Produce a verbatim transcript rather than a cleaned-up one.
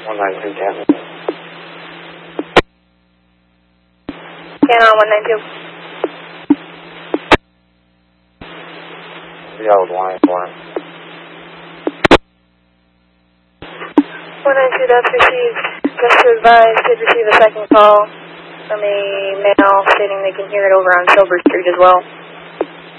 one nine two Canton. Canton one nine two. The old line for him. one nine two, that's received. Just to advise, did receive a second call from a male stating they can hear it over on Silver Street as well.